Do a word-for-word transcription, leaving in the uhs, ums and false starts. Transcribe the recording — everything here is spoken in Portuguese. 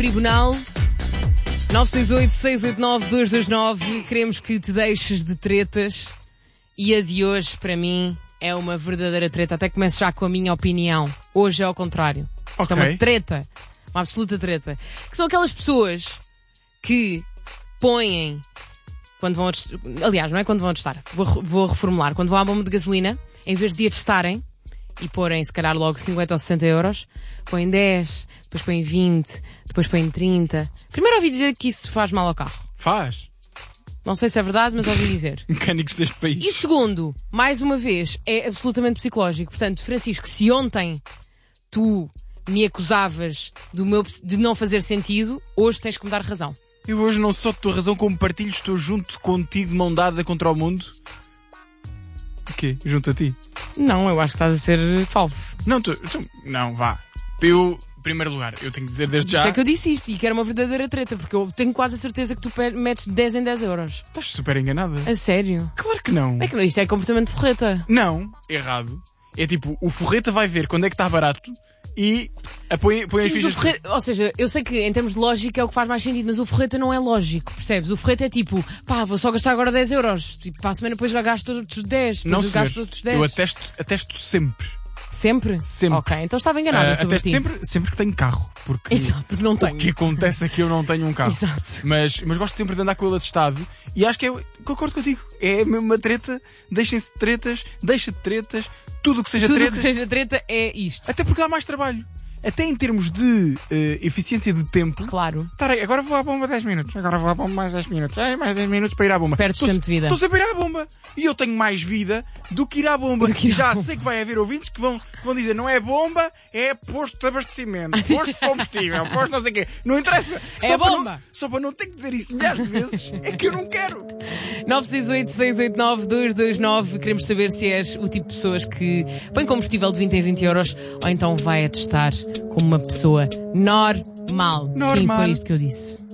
tribunal. nove seis oito, seis oito nove, dois dois nove. Queremos que te deixes de tretas. E a de hoje, para mim, é uma verdadeira treta. Até começo já com a minha opinião. Hoje é ao contrário. Isto Okay. é uma treta. Uma absoluta treta. Que são aquelas pessoas que põem... Quando vão atestar, aliás, não é quando vão atestar. Vou, vou reformular. Quando vão à bomba de gasolina, em vez de atestarem e porem, se calhar, logo cinquenta ou sessenta euros, põem dez, depois põem vinte, depois põem trinta. Primeiro ouvi dizer que isso faz mal ao carro. Faz. Não sei se é verdade, mas ouvi dizer. Mecânicos deste país. E segundo, mais uma vez, é absolutamente psicológico. Portanto, Francisco, se ontem tu me acusavas do meu, de não fazer sentido, hoje tens que me dar razão. Eu hoje não só te dou razão, como partilho, estou junto contigo de mão dada contra o mundo. O quê? Junto a ti? Não, eu acho que estás a ser falso. Não, tu, tu, não, vá. Eu, em primeiro lugar, eu tenho que dizer desde Já já... é que eu disse isto e que era uma verdadeira treta, porque eu tenho quase a certeza que tu pe- metes dez em dez euros. Estás super enganada. A sério? Claro que não. É que não, isto é comportamento de forreta. Não, errado. É tipo, o forreta vai ver quando é que está barato e põe, põe as Sim, mas fichas... o forreta, ou seja, eu sei que em termos de lógica é o que faz mais sentido, mas o forreta não é lógico, percebes? O forreta é tipo, pá, vou só gastar agora dez euros. Tipo, para a semana depois já gasto outros dez, depois Não, eu senhor. gasto outros dez. Eu atesto, atesto sempre. Sempre? Sempre. Ok, então estava enganada Ah, sobre atesto ti. sempre, sempre que tenho carro. Porque Exato, porque não tenho. o que acontece é que eu não tenho um carro. Exato. Mas, mas gosto sempre de andar com ele atestado. E acho que é, concordo contigo. É mesmo uma treta. Deixem-se de tretas. Deixa de tretas. Tudo o que seja Tudo o treta. que seja treta é isto. Até porque dá mais trabalho. Até em termos de eh, eficiência de tempo. Claro. Tarei, agora vou à bomba dez minutos. Agora vou à bomba mais dez minutos. Ai, mais dez minutos para ir à bomba. Perdes Estou- tempo de vida. Estou sempre a ir à bomba. E eu tenho mais vida do que ir à bomba. Do que ir E à já bomba. sei que vai haver ouvintes que vão, que vão dizer não é bomba, é posto de abastecimento, posto de combustível, posto não sei o quê. Não interessa. É Só para bomba. não, só para não ter que dizer isso milhares de vezes, é que eu não quero. nove seis oito, seis oito nove, dois dois nove. Queremos saber se és o tipo de pessoas que põe combustível de vinte em vinte euros ou então vai atestar como uma pessoa normal. Sim, Normal. foi isto que eu disse.